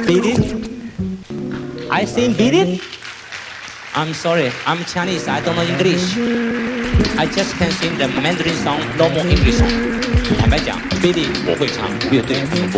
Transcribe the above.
Beat it. I sing Beat it. I'm sorry, I'm Chinese. I don't know English. I just can sing the Mandarin song, no more English song. 坦白讲 ，Beat it 我会唱，乐队我不